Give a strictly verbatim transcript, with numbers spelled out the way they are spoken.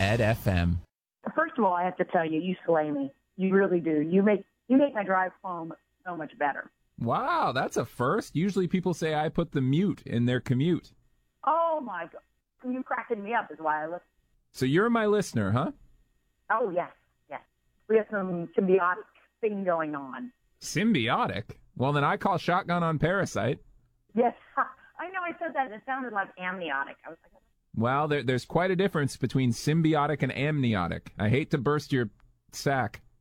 Ed F M. First of all, I have to tell you, you slay me. You really do. You make you make my drive home so much better. Wow, that's a first. Usually people say I put the mute in their commute. Oh, my God. You cracking me up is why I listen. So you're my listener, huh? Oh, yes, yes. We have some symbiotic thing going on. Symbiotic? Well, then I call shotgun on Parasite. Yes. I know I said that. It sounded like amniotic. I was like, well, there, there's quite a difference between symbiotic and amniotic. I hate to burst your sack.